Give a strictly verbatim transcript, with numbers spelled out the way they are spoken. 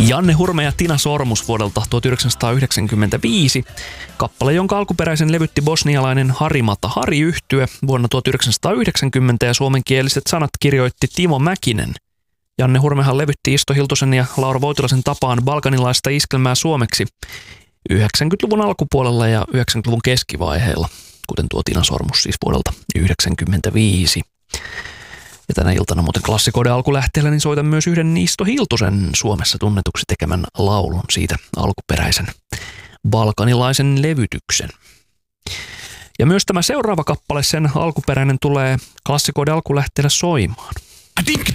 Janne Hurme ja Tina Sormus vuodelta tuhatyhdeksänsataayhdeksänkymmentäviisi. Kappale, jonka alkuperäisen levytti bosnialainen Harimata Hari-yhtye vuonna tuhatyhdeksänsataayhdeksänkymmentä ja suomenkieliset sanat kirjoitti Timo Mäkinen. Janne Hurmehan levytti Isto Hiltusen ja Laura Voutilaisen tapaan balkanilaista iskelmää suomeksi yhdeksänkymmentäluvun alkupuolella ja yhdeksänkymmentäluvun keskivaiheella, kuten tuo Tina Sormus siis vuodelta yhdeksänkymmentäviisi. Ja tänä iltana muuten klassikoiden alkulähteellä niin soitan myös yhden Isto Hiltusen Suomessa tunnetuksi tekemän laulun siitä alkuperäisen balkanilaisen levytyksen. Ja myös tämä seuraava kappale, sen alkuperäinen, tulee klassikoiden alkulähteellä soimaan. Dink